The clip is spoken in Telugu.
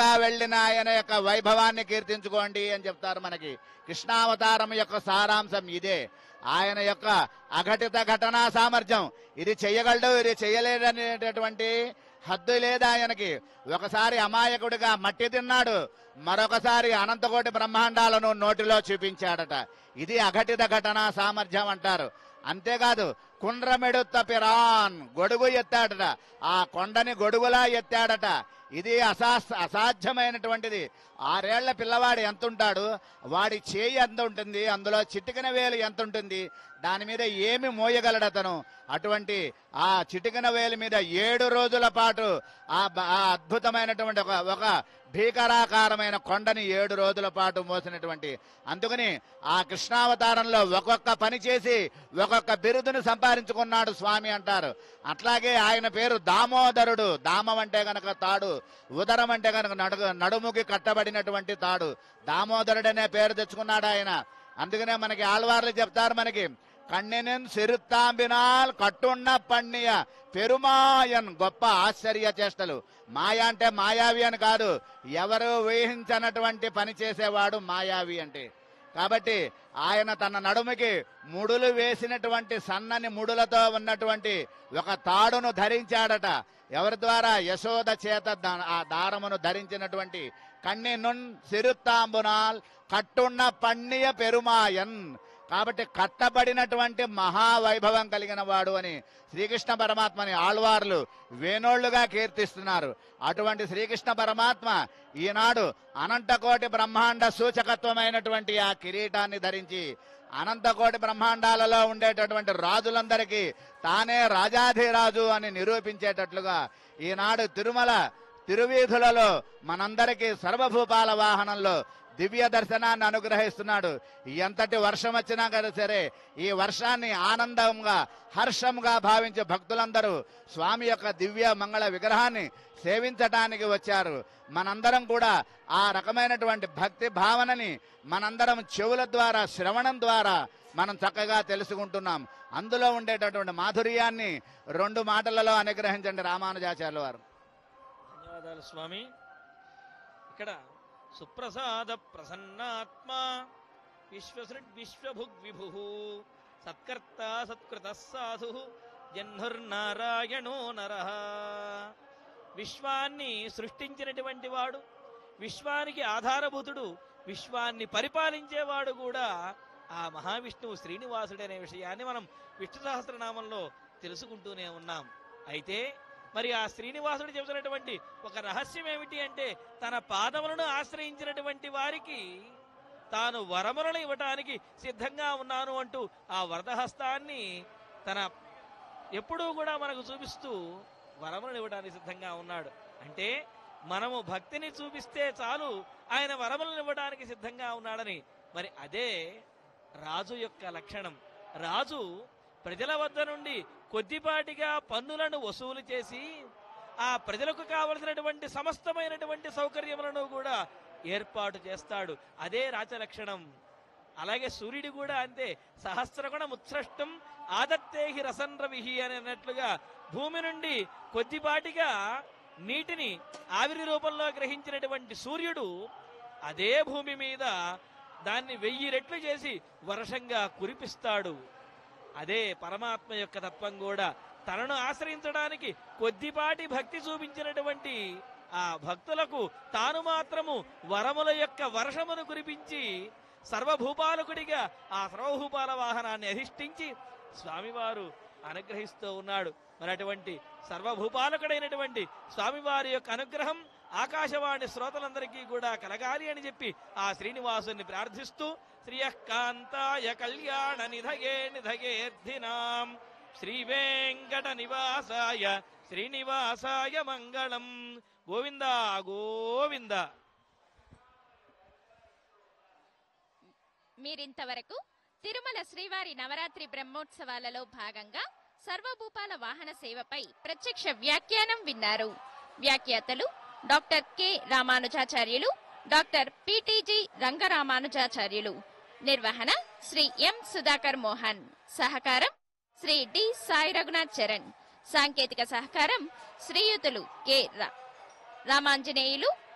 వెళ్ళిన ఆయన యొక్క వైభవాన్ని కీర్తించుకోండి అని చెప్తారు. మనకి కృష్ణావతారం యొక్క సారాంశం ఇదే. ఆయన యొక్క అఘటిత ఘటనా సామర్థ్యం, ఇది చెయ్యగలడు ఇది చెయ్యలేదనేటటువంటి హద్దు లేదు ఆయనకి. ఒకసారి అమాయకుడిగా మట్టి తిన్నాడు, మరొకసారి అనంతకోటి బ్రహ్మాండాలను నోటిలో చూపించాడట. ఇది అఘటిత ఘటనా సామర్థ్యం అంటారు. అంతేకాదు కుండ్రమెడుత్త పిరాన్, గొడుగు ఎత్తాడట, ఆ కొండని గొడుగులా ఎత్తాడట. ఇది అసాధ్యమైనటువంటిది. 6 ఏళ్ల పిల్లవాడు ఎంత ఉంటాడు, వాడి చేయి ఎంత ఉంటుంది, అందులో చిటికిన వేలు ఎంత ఉంటుంది, దాని మీద ఏమి మోయగలడతను. అటువంటి ఆ చిటికిన వేలు మీద 7 రోజుల పాటు ఆ అద్భుతమైనటువంటి ఒక భీకరాకారమైన కొండని 7 రోజుల పాటు మోసినటువంటి. అందుకని ఆ కృష్ణావతారంలో ఒక్కొక్క పని చేసి ఒక్కొక్క బిరుదును సంపాదించుకున్నాడు స్వామి అంటారు. అట్లాగే ఆయన పేరు దామోదరుడు. దామం అంటే గనక తాడు, ఉదరం అంటే గనక నడుముకి కట్టబడినటువంటి తాడు. దామోదరుడనే పేరు తెచ్చుకున్నాడు ఆయన. అందుకనే మనకి ఆళ్వార్లు చెప్తారు, మనకి కన్నెనిన్ సిరుత్తాంబినాల్ కట్టున్న పణ్ణియ పెరుమాయన్, గొప్ప ఆశ్చర్య చేష్టలు. మాయ అంటే మాయావి అని కాదు, ఎవరు ఊహించనటువంటి పని చేసేవాడు మాయావి అంటే. కాబట్టి ఆయన తన నడుముకి ముడులు వేసినటువంటి సన్నని ముడులతో ఉన్నటువంటి ఒక తాడును ధరించాడట. ఎవరి ద్వారా? యశోద చేత ఆ దారమును ధరించినటువంటి కన్నె నున్ సిరుత్తాంబునాల్ కట్టున్న పణ్ణియ పెరుమాయన్. కాబట్టి కట్టబడినటువంటి మహావైభవం కలిగిన వాడు అని శ్రీకృష్ణ పరమాత్మని ఆళ్వార్లు వేణోళ్లుగా కీర్తిస్తున్నారు. అటువంటి శ్రీకృష్ణ పరమాత్మ ఈనాడు అనంతకోటి బ్రహ్మాండ సూచకత్వమైనటువంటి ఆ కిరీటాన్ని ధరించి అనంతకోటి బ్రహ్మాండాలలో ఉండేటటువంటి రాజులందరికీ తానే రాజాధిరాజు అని నిరూపించేటట్లుగా ఈనాడు తిరుమల తిరువీధులలో మనందరికీ సర్వభూపాల వాహనంలో దివ్య దర్శనాన్ని అనుగ్రహిస్తున్నాడు. ఎంతటి వర్షం వచ్చినా కదా సరే, ఈ వర్షాన్ని ఆనందంగా హర్షంగా భావించే భక్తులందరూ స్వామి యొక్క దివ్య మంగళ విగ్రహాన్ని సేవించటానికి వచ్చారు. మనందరం కూడా ఆ రకమైనటువంటి భక్తి భావనని మనందరం చెవుల ద్వారా, శ్రవణం ద్వారా మనం చక్కగా తెలుసుకుంటున్నాం. అందులో ఉండేటటువంటి మాధుర్యాన్ని 2 మాటలలో అనుగ్రహించండి రామానుజాచార్యుల వారు. ధన్యవాదాలు స్వామి. ఇక్కడ సుప్రసాద ప్రసన్నాత్మ విశ్వసృడ్ విశ్వభుగ్ విభు సత్కర్త సత్కృత సాధు జన్నుర్నారాయణో నరః. విశ్వాన్ని సృష్టించినటువంటి వాడు, విశ్వానికి ఆధారభూతుడు, విశ్వాన్ని పరిపాలించేవాడు కూడా ఆ మహావిష్ణువు శ్రీనివాసుడు అనే విషయాన్ని మనం విష్ణు సహస్రనామంలో తెలుసుకుంటూనే ఉన్నాం. అయితే మరి ఆ శ్రీనివాసుడు చెబుతున్నటువంటి ఒక రహస్యం ఏమిటి అంటే, తన పాదములను ఆశ్రయించినటువంటి వారికి తాను వరములను ఇవ్వటానికి సిద్ధంగా ఉన్నాను అంటూ ఆ వరదహస్తాన్ని తన ఎప్పుడూ కూడా మనకు చూపిస్తూ వరములను ఇవ్వడానికి సిద్ధంగా ఉన్నాడు. అంటే మనము భక్తిని చూపిస్తే చాలు ఆయన వరములను ఇవ్వడానికి సిద్ధంగా ఉన్నాడని. మరి అదే రాజు యొక్క లక్షణం. రాజు ప్రజల వద్ద నుండి కొద్దిపాటిగా పన్నులను వసూలు చేసి ఆ ప్రజలకు కావలసినటువంటి సమస్తమైనటువంటి సౌకర్యములను కూడా ఏర్పాటు చేస్తాడు. అదే రాజలక్షణం. అలాగే సూర్యుడు కూడా అంతే. సహస్రగుణ ముత్సృష్టం ఆదత్తేహి రసన్ రవిహి అని అన్నట్లుగా భూమి నుండి కొద్దిపాటిగా నీటిని ఆవిరి రూపంలో గ్రహించినటువంటి సూర్యుడు అదే భూమి మీద దాన్ని 1000 రెట్లు చేసి వర్షంగా కురిపిస్తాడు. అదే పరమాత్మ యొక్క తత్వం కూడా. తనను ఆశ్రయించడానికి కొద్దిపాటి భక్తి చూపించినటువంటి ఆ భక్తులకు తాను మాత్రము వరముల యొక్క వర్షమును కురిపించి సర్వభూపాలకుడిగా ఆ సర్వభూపాల వాహనాన్ని అధిష్ఠించి స్వామివారు అనుగ్రహిస్తూ ఉన్నాడు. మరి అటువంటి సర్వభూపాలకుడైనటువంటి స్వామివారి యొక్క అనుగ్రహం ఆకాశవాణి శ్రోతలందరికీ కూడా కలగాలి అని చెప్పి ఆ శ్రీనివాసుని ప్రార్థిస్తూ శ్రియకాంతాయ కళ్యాణ నిధయే నిధయేర్థినాం శ్రీ వెంకట నివాసాయ శ్రీనివాసాయ మంగళం. గోవింద గోవింద. మీరింతవరకు తిరుమల శ్రీవారి నవరాత్రి బ్రహ్మోత్సవాలలో భాగంగా సర్వభూపాల వాహన సేవపై ప్రత్యక్ష వ్యాఖ్యానం విన్నారు. వ్యాఖ్యాతలు డాక్టర్ కె రామానుజాచార్యులు, డాక్టర్ పిటిజి రంగరామానుజాచార్యులు. నిర్వహణ శ్రీ ఎం సుధాకర్ మోహన్. సహకారం శ్రీ డి సాయి రఘునాథ్ చరణ్. సాంకేతిక సహకారం శ్రీయుతులు కె రామాంజనేయులు,